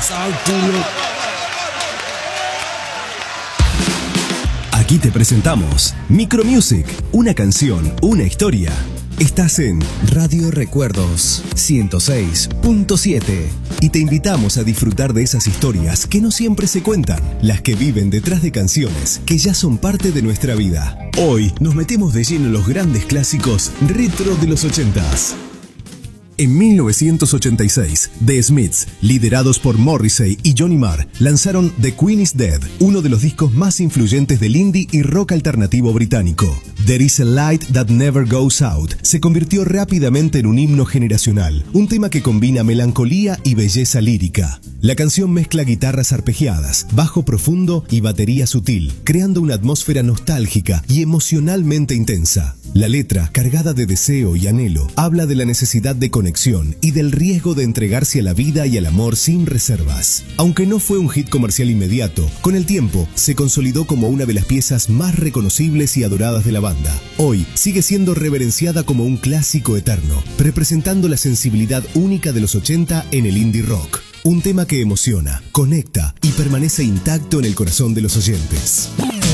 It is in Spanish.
Aquí te presentamos Micro Music, una canción, una historia. Estás en Radio Recuerdos 106.7 y te invitamos a disfrutar de esas historias que no siempre se cuentan, las que viven detrás de canciones que ya son parte de nuestra vida. Hoy nos metemos de lleno en los grandes clásicos retro de los 80s. En 1986, The Smiths, liderados por Morrissey y Johnny Marr, lanzaron The Queen is Dead, uno de los discos más influyentes del indie y rock alternativo británico. There is a Light That Never Goes Out se convirtió rápidamente en un himno generacional, un tema que combina melancolía y belleza lírica. La canción mezcla guitarras arpegiadas, bajo profundo y batería sutil, creando una atmósfera nostálgica y emocionalmente intensa. La letra, cargada de deseo y anhelo, habla de la necesidad de conexión y del riesgo de entregarse a la vida y al amor sin reservas. Aunque no fue un hit comercial inmediato, con el tiempo se consolidó como una de las piezas más reconocibles y adoradas de la banda. Hoy sigue siendo reverenciada como un clásico eterno, representando la sensibilidad única de los 80 en el indie rock. Un tema que emociona, conecta y permanece intacto en el corazón de los oyentes.